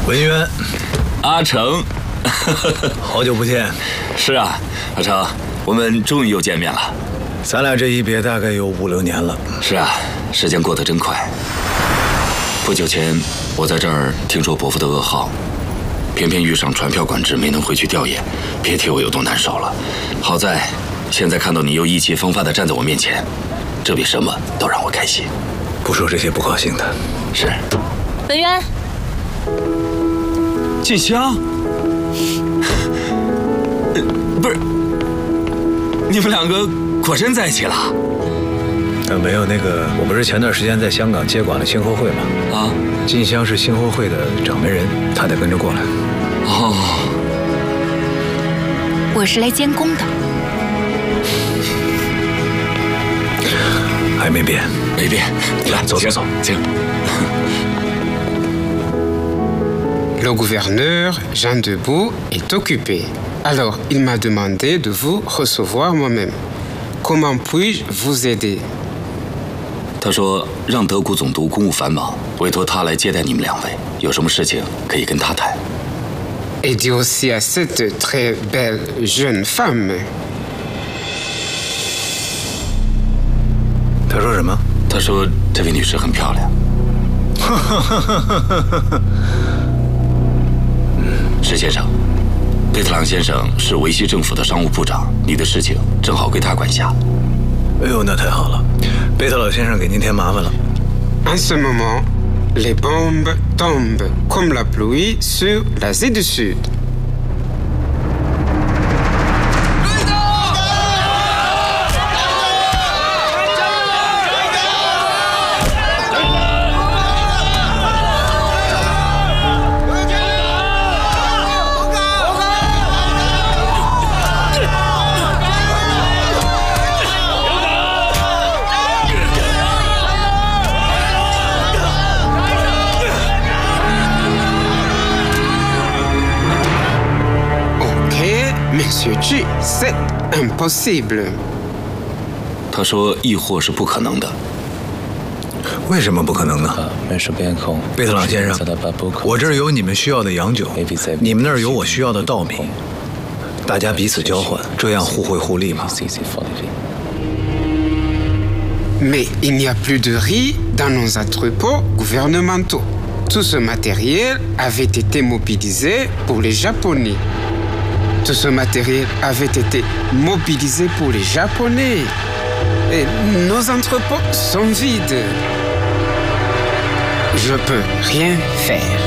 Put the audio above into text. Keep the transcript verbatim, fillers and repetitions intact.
文渊， 阿成， 好久不见。 是啊，阿成，我们终于又见面了。 咱俩这一别大概有五六年了。 是啊，时间过得真快。不久前，我在这儿听说伯父的噩耗，偏偏遇上船票管制，没能回去调研，别提我有多难受了。好在现在看到你又意气风发地站在我面前，这比什么都让我开心。 不说这些不高兴的。 是。 文渊， 静香，呃，不是，你们两个果真在一起了？ 呃，没有那个，我不是前段时间在香港接管了星火会吗？ 啊， 静香是星火会的掌门人，她得跟着过来。 哦， 我是来监工的。 还没变， 没变。来， 走走走， 请。 Le gouverneur, Jean Debout, est occupé. Alors, il m'a demandé de vous recevoir moi-même. Comment puis-je vous aider? 他说让德国总督公务繁忙，委托他来接待你们两位，有什么事情可以跟他谈。 Et dit aussi à cette très belle jeune femme. 他说什么？ 他说这位女士很漂亮。石先生，贝特朗先生是维希政府的商务部长，你的事情正好归他管辖。 哎呦，那太好了，贝特老先生给您添麻烦了。 En ce moment, les bombes tombent comme la pluie sur l'Asie du Sud. Monsieur G, c'est impossible. 他说易货是不可能的。 为什么不可能呢？贝特朗先生，我这儿有你们需要的洋酒，你们那儿有我需要的稻米，大家彼此交换，这样互惠互利嘛。 Mais il n'y a plus de riz dans nos entrepôts gouvernementaux. Tout ce matériel avait été mobilisé pour les Japonais. Tout ce matériel avait été mobilisé pour les Japonais. Et nos entrepôts sont vides. Je peux rien faire.